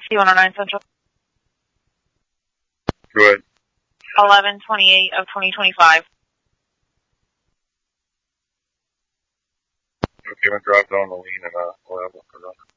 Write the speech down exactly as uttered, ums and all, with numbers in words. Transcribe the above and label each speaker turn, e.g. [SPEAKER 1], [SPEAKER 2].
[SPEAKER 1] C one oh nine Central.
[SPEAKER 2] Go ahead.
[SPEAKER 1] eleven twenty-eight of twenty twenty-five.
[SPEAKER 2] Okay, I'm going to drop down the lean and uh, we'll have a look around.